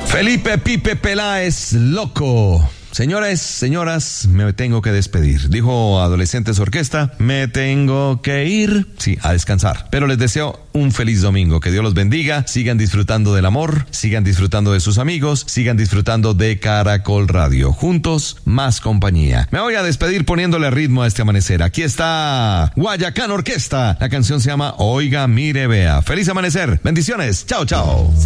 Felipe Pipe Peláez, loco. Señoras, me tengo que despedir. Dijo Adolescentes Orquesta, me tengo que ir, sí, a descansar. Pero les deseo un feliz domingo, que Dios los bendiga, sigan disfrutando del amor, sigan disfrutando de sus amigos, sigan disfrutando de Caracol Radio. Juntos, más compañía. Me voy a despedir poniéndole ritmo a este amanecer. Aquí está Guayacán Orquesta. La canción se llama Oiga, mire, vea. Feliz amanecer. Bendiciones. Chao, chao.